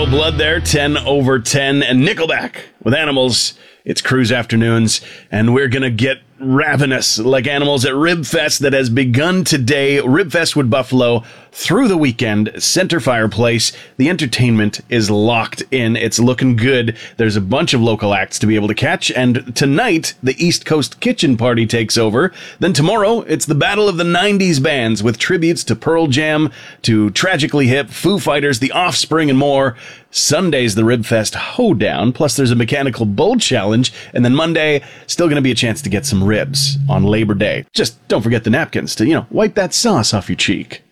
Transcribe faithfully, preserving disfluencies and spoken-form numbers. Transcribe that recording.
Royal Blood there, ten over ten, and Nickelback with Animals. It's Cruise Afternoons, and we're gonna get ravenous like animals at Ribfest that has begun today. Ribfest with Buffalo through the weekend. Center Fireplace. The entertainment is locked in. It's looking good. There's a bunch of local acts to be able to catch, and tonight the East Coast Kitchen Party takes over. Then tomorrow it's the Battle of the nineties bands with tributes to Pearl Jam, to Tragically Hip, Foo Fighters, The Offspring, and more. Sunday's the Ribfest Hoedown, plus there's a Mechanical Bull Challenge, and then Monday, still going to be a chance to get some ribs on Labor Day. Just don't forget the napkins to, you know, wipe that sauce off your cheek.